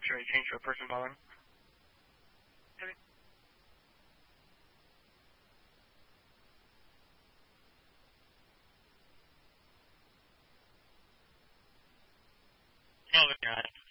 should I change to a person following? Okay. Oh, God.